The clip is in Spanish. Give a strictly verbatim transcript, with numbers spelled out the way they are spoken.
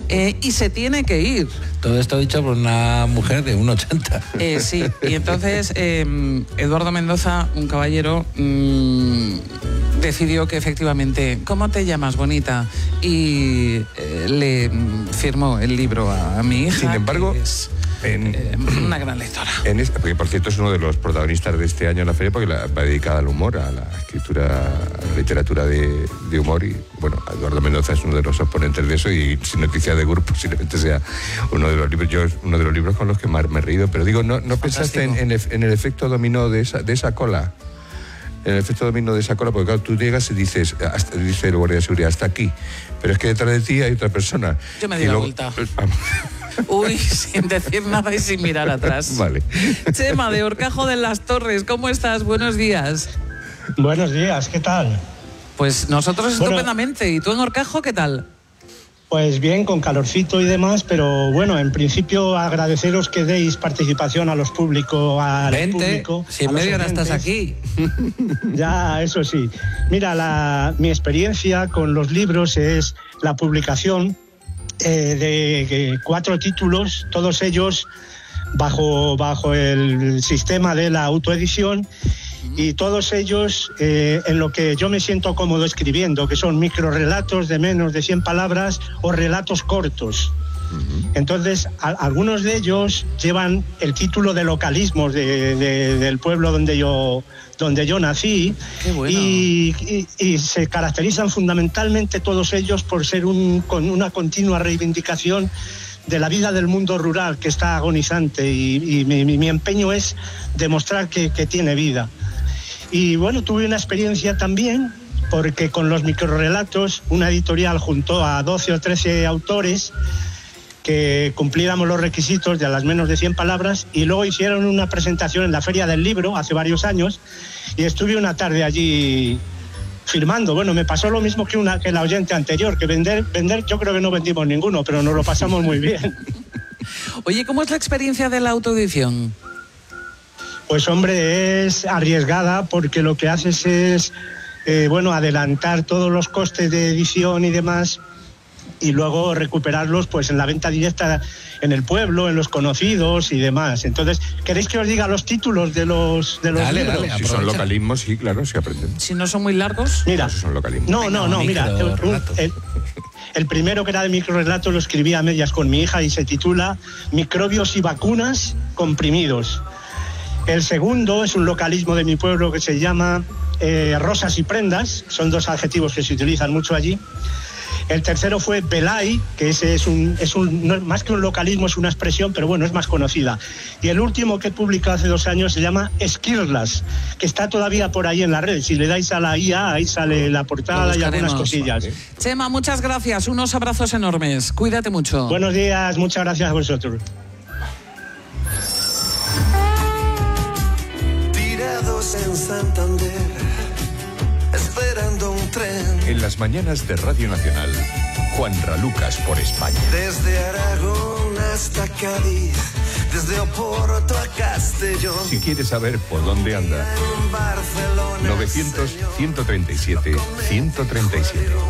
eh, y se tiene que ir. Todo esto dicho por una mujer de uno ochenta. Eh, sí, y entonces eh, Eduardo Mendoza, un caballero, mmm, decidió que efectivamente, ¿cómo te llamas, bonita? Y eh, le firmó el libro a, a mi hija. Sin embargo, que es, en, eh, una gran lectora. En es, porque por cierto es uno de los protagonistas de este año en la feria, porque la, va dedicada al humor, a la escritura, a la literatura de, de humor, y bueno, Eduardo Mendoza es uno de los exponentes de eso, y sin noticia de grupo posiblemente sea uno de los libros, yo uno de los libros con los que más me he reído. Pero digo, ¿no, no pensaste en, en, el, en el efecto dominó de esa, de esa cola? En el efecto dominó de esa cola, porque claro, tú llegas y dices, hasta, dice el guardia de seguridad, hasta aquí, pero es que detrás de ti hay otra persona. Yo me di la luego, vuelta. Uy, sin decir nada y sin mirar atrás. Vale. Chema, de Horcajo de las Torres, ¿cómo estás? Buenos días. Buenos días, ¿qué tal? Pues nosotros bueno, estupendamente. ¿Y tú en Horcajo qué tal? Pues bien, con calorcito y demás, pero bueno, en principio agradeceros que deis participación a los públicos, al Vente, público. Si en media hora estás aquí. Ya, eso sí. Mira, la, mi experiencia con los libros es la publicación eh, de, de cuatro títulos, todos ellos bajo, bajo el sistema de la autoedición, y todos ellos eh, en lo que yo me siento cómodo escribiendo, que son microrelatos de menos de cien palabras o relatos cortos. Uh-huh. Entonces, a, algunos de ellos llevan el título de localismos de, de, del pueblo donde yo, donde yo nací. Qué bueno. y, y, y se caracterizan fundamentalmente todos ellos por ser un, con una continua reivindicación de la vida del mundo rural, que está agonizante, y, y mi, mi empeño es demostrar que, que tiene vida. Y bueno, tuve una experiencia también, porque con los microrelatos una editorial juntó a doce o trece autores que cumpliéramos los requisitos de a las menos de cien palabras, y luego hicieron una presentación en la Feria del Libro hace varios años, y estuve una tarde allí firmando. Bueno, me pasó lo mismo que, una, que la oyente anterior, que vender, vender yo creo que no vendimos ninguno, pero nos lo pasamos muy bien. Oye, ¿cómo es la experiencia de la autoedición? Pues hombre, es arriesgada, porque lo que haces es, eh, bueno, adelantar todos los costes de edición y demás, y luego recuperarlos pues en la venta directa en el pueblo, en los conocidos y demás. Entonces, ¿queréis que os diga los títulos de los de los dale, libros? Dale, si son localismos, sí, claro, se aprenden. Si no son muy largos. Mira, no, si son localismos. No, no, no, mira, el, el, el primero, que era de microrelato, lo escribí a medias con mi hija y se titula Microbios y vacunas comprimidos. El segundo es un localismo de mi pueblo que se llama eh, Rosas y Prendas, son dos adjetivos que se utilizan mucho allí. El tercero fue Belay, que ese es un, es un no, más que un localismo, es una expresión, pero bueno, es más conocida. Y el último, que he publicado hace dos años, se llama Esquirlas, que está todavía por ahí en la red. Si le dais a la I A, ahí sale la portada y algunas cosillas. Vale. Chema, muchas gracias, unos abrazos enormes, cuídate mucho. Buenos días, muchas gracias a vosotros. En Santander, esperando un tren. En las mañanas de Radio Nacional, Juan Ralucas por España. Desde Aragón hasta Cádiz, desde Oporto a Castellón. Si quieres saber por dónde anda, En Barcelona, novecientos, ciento treinta y siete, ciento treinta y siete.